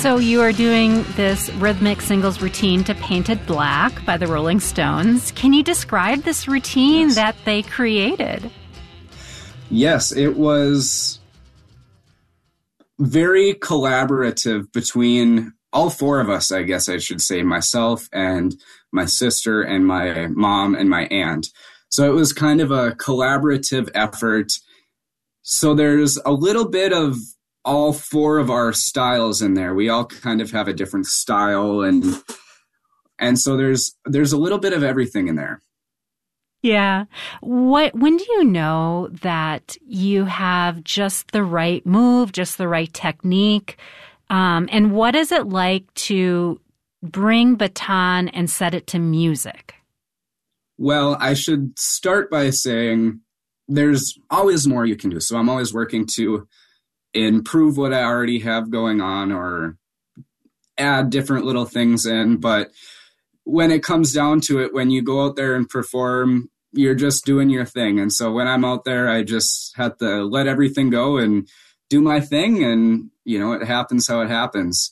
So you are doing this rhythmic singles routine to Painted Black by the Rolling Stones. Can you describe this routine that they created? Yes, it was very collaborative between all four of us, I guess I should say, myself and my sister and my mom and my aunt. So it was kind of a collaborative effort. So there's a little bit of all four of our styles in there. We all kind of have a different style, and so there's a little bit of everything in there. Yeah. When do you know that you have just the right move, just the right technique? And what is it like to bring baton and set it to music? Well, I should start by saying there's always more you can do. So I'm always working to improve what I already have going on or add different little things in. But when it comes down to it, when you go out there and perform, you're just doing your thing. And so when I'm out there, I just have to let everything go and do my thing. And, it happens how it happens.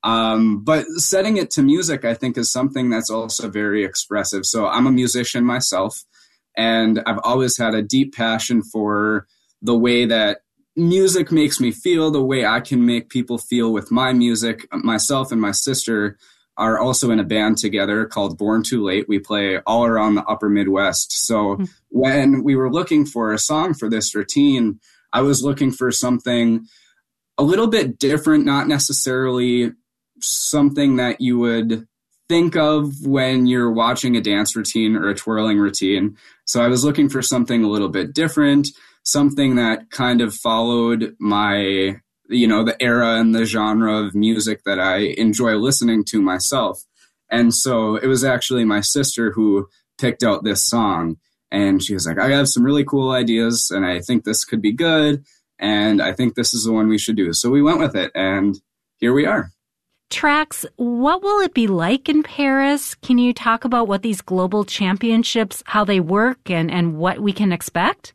But setting it to music, I think, is something that's also very expressive. So I'm a musician myself, and I've always had a deep passion for the way that music makes me feel, the way I can make people feel with my music. Myself and my sister are also in a band together called Born Too Late. We play all around the upper Midwest. So when we were looking for a song for this routine, I was looking for something a little bit different, not necessarily something that you would think of when you're watching a dance routine or a twirling routine. So I was looking for something a little bit different, something that kind of followed my, the era and the genre of music that I enjoy listening to myself. And so it was actually my sister who picked out this song. And she was like, I have some really cool ideas, and I think this could be good. And I think this is the one we should do. So we went with it, and here we are. Trax, what will it be like in Paris? Can you talk about what these global championships, how they work, and what we can expect?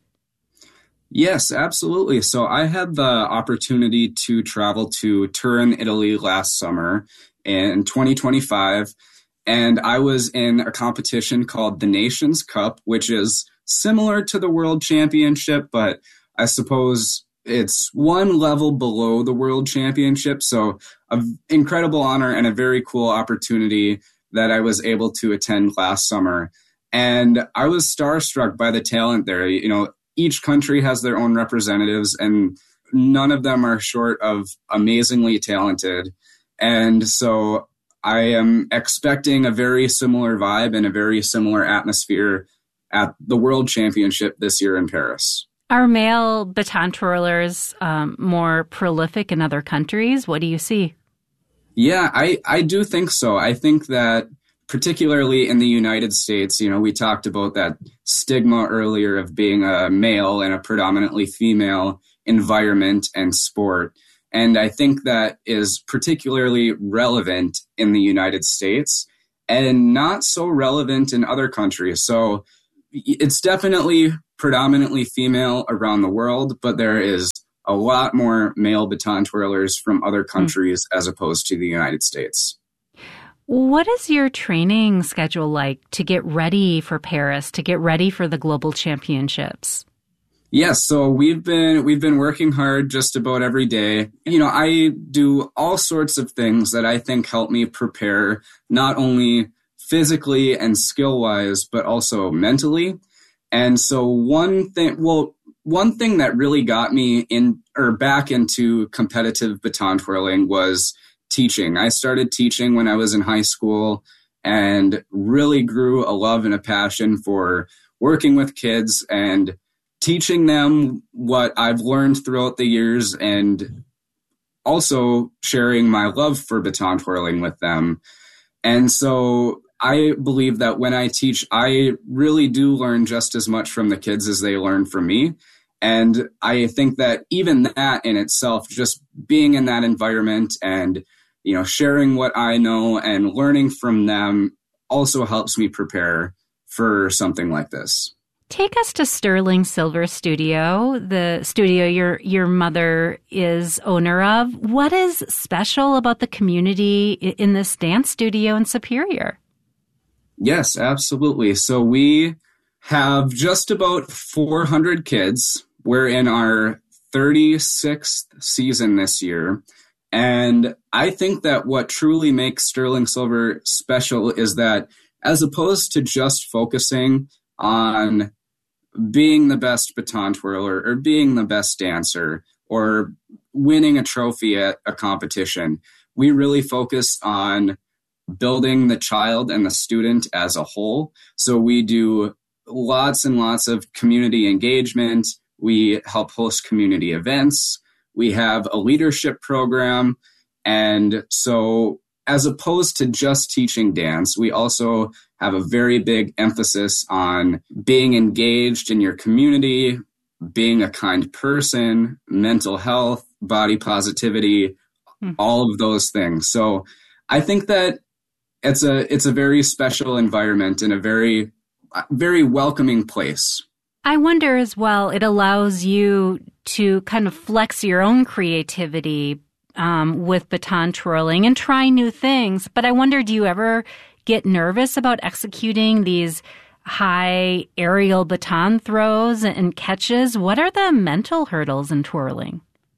Yes, absolutely. So I had the opportunity to travel to Turin, Italy last summer in 2025, and I was in a competition called the Nations Cup, which is similar to the World Championship, but I suppose it's one level below the World Championship. So an incredible honor and a very cool opportunity that I was able to attend last summer. And I was starstruck by the talent there. Each country has their own representatives, and none of them are short of amazingly talented. And so I am expecting a very similar vibe and a very similar atmosphere at the World Championship this year in Paris. Are male baton twirlers more prolific in other countries? What do you see? Yeah, I do think so. I think that particularly in the United States, we talked about that stigma earlier of being a male in a predominantly female environment and sport. And I think that is particularly relevant in the United States and not so relevant in other countries. So it's definitely predominantly female around the world, but there is a lot more male baton twirlers from other countries as opposed to the United States. What is your training schedule like to get ready for Paris, to get ready for the global championships? Yes, so we've been working hard just about every day. I do all sorts of things that I think help me prepare not only physically and skill-wise, but also mentally. And so one thing that really got me back into competitive baton twirling was teaching. I started teaching when I was in high school and really grew a love and a passion for working with kids and teaching them what I've learned throughout the years and also sharing my love for baton twirling with them. And so I believe that when I teach, I really do learn just as much from the kids as they learn from me. And I think that even that in itself, just being in that environment and sharing what I know and learning from them also helps me prepare for something like this. Take us to Sterling Silver Studio, the studio your mother is owner of. What is special about the community in this dance studio in Superior? Yes, absolutely. So we have just about 400 kids. We're in our 36th season this year. And I think that what truly makes Sterling Silver special is that as opposed to just focusing on being the best baton twirler or being the best dancer or winning a trophy at a competition, we really focus on building the child and the student as a whole. So we do lots and lots of community engagement. We help host community events. We have a leadership program. And so as opposed to just teaching dance, we also have a very big emphasis on being engaged in your community, being a kind person, mental health, body positivity, all of those things. So I think that it's a very special environment and a very, very welcoming place. I wonder as well, it allows you to kind of flex your own creativity with baton twirling and try new things. But I wonder, do you ever get nervous about executing these high aerial baton throws and catches? What are the mental hurdles in twirling?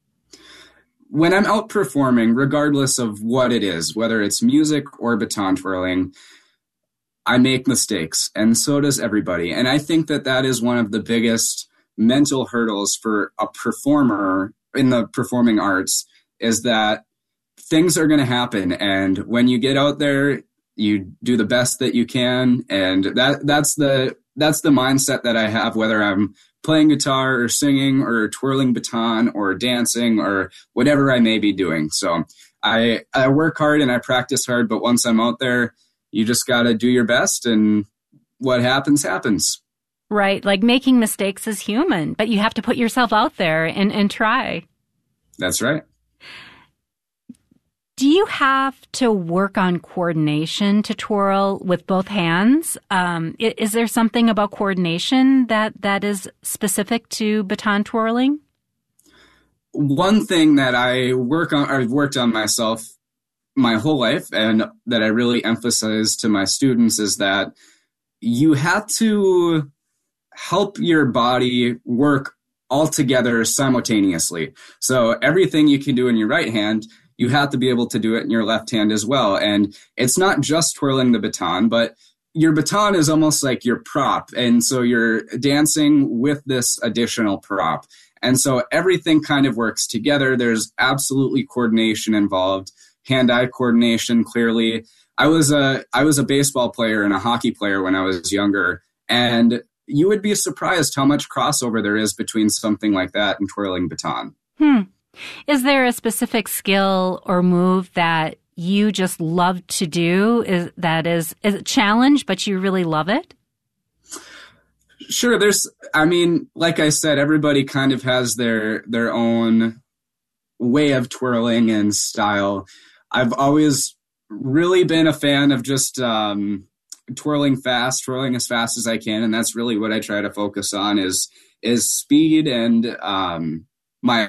When I'm out performing, regardless of what it is, whether it's music or baton twirling, I make mistakes, and so does everybody. And I think that that is one of the biggest mental hurdles for a performer in the performing arts, is that things are going to happen. And when you get out there, you do the best that you can. And that's the mindset that I have, whether I'm playing guitar or singing or twirling baton or dancing or whatever I may be doing. So I work hard and I practice hard, but once I'm out there, you just got to do your best, and what happens, happens. Right. Like making mistakes is human, but you have to put yourself out there and try. That's right. Do you have to work on coordination to twirl with both hands? Is there something about coordination that is specific to baton twirling? One thing that I've worked on myself my whole life and that I really emphasize to my students is that you have to help your body work all together simultaneously. So everything you can do in your right hand, you have to be able to do it in your left hand as well. And it's not just twirling the baton, but your baton is almost like your prop. And so you're dancing with this additional prop. And so everything kind of works together. There's absolutely coordination involved, hand-eye coordination, clearly. I was a baseball player and a hockey player when I was younger. And you would be surprised how much crossover there is between something like that and twirling baton. Is there a specific skill or move that you just love to do? Is a challenge, but you really love it? Sure. Like I said, everybody kind of has their own way of twirling and style. I've always really been a fan of just twirling as fast as I can. And that's really what I try to focus on is speed and my